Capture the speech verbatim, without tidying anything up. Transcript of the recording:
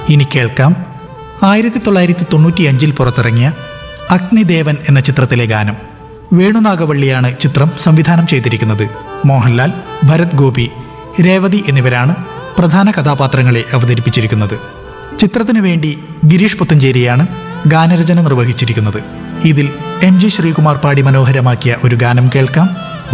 ഇനി കേൾക്കാം ആയിരത്തി തൊള്ളായിരത്തി തൊണ്ണൂറ്റി അഞ്ചിൽ പുറത്തിറങ്ങിയ അഗ്നിദേവൻ എന്ന ചിത്രത്തിലെ ഗാനം. വേണുനാഗവള്ളിയാണ് ചിത്രം സംവിധാനം ചെയ്തിരിക്കുന്നത്. മോഹൻലാൽ, ഭരത് ഗോപി, രേവതി എന്നിവരാണ് പ്രധാന കഥാപാത്രങ്ങളെ അവതരിപ്പിച്ചിരിക്കുന്നത്. ചിത്രത്തിനു വേണ്ടി ഗിരീഷ് പുത്തഞ്ചേരിയാണ് ഗാനരചന നിർവഹിച്ചിരിക്കുന്നത്. ഇതിൽ എം ജി ശ്രീകുമാർ പാടി മനോഹരമാക്കിയ ഒരു ഗാനം കേൾക്കാം.